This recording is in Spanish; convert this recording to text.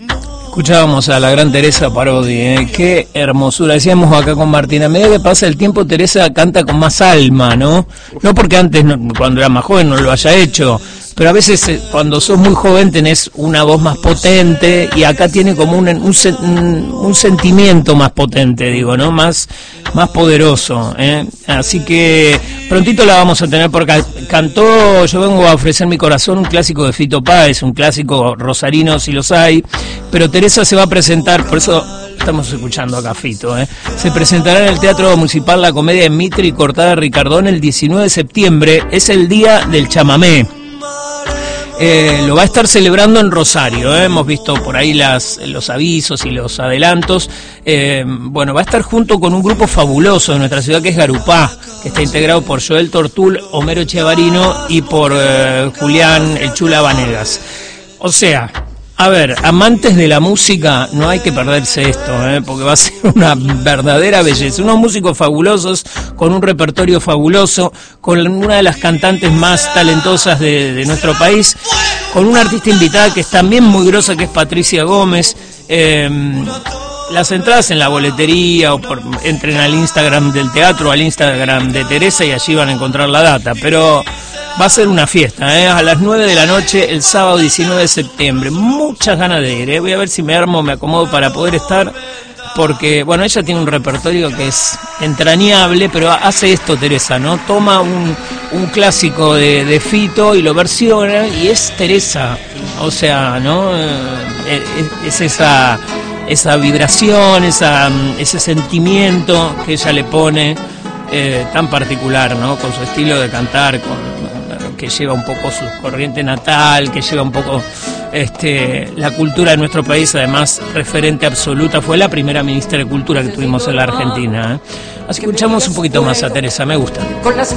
Escuchábamos a la gran Teresa Parodi, qué hermosura. Decíamos acá con Martina, a medida que pasa el tiempo Teresa canta con más alma, ¿no? No porque antes, cuando era más joven, no lo haya hecho, pero a veces cuando sos muy joven tenés una voz más potente y acá tiene como un sentimiento más potente, digo, ¿no? Más poderoso, ¿eh? Así que prontito la vamos a tener porque cantó Yo vengo a ofrecer mi corazón, un clásico de Fito Páez, un clásico rosarino si los hay, pero Teresa se va a presentar, por eso estamos escuchando acá Fito, se presentará en el Teatro Municipal la comedia de Mitre y Cortada Ricardón el 19 de septiembre, es el día del chamamé. Lo va a estar celebrando en Rosario, hemos visto por ahí los avisos y los adelantos. Bueno, va a estar junto con un grupo fabuloso de nuestra ciudad que es Garupá, que está integrado por Joel Tortul, Homero Echevarino y por Julián El Chula Vanegas. O sea, a ver, amantes de la música, no hay que perderse esto, porque va a ser una verdadera belleza. Unos músicos fabulosos, con un repertorio fabuloso, con una de las cantantes más talentosas de nuestro país, con una artista invitada que es también muy grosa, que es Patricia Gómez. Las entradas en la boletería o entren al Instagram del teatro, al Instagram de Teresa y allí van a encontrar la data, pero va a ser una fiesta, a las 9 de la noche el sábado 19 de septiembre. Muchas ganas de ir, voy a ver si me acomodo para poder estar, porque, bueno, ella tiene un repertorio que es entrañable, pero hace esto Teresa, ¿no? Toma un clásico de Fito y lo versiona y es Teresa, o sea, ¿no? Es esa vibración, ese sentimiento que ella le pone tan particular, ¿no? Con su estilo de cantar, que lleva un poco su corriente natal, que lleva un poco la cultura de nuestro país, además referente absoluta, fue la primera ministra de Cultura que tuvimos en la Argentina, Así que escuchamos un poquito más a Teresa, me gusta.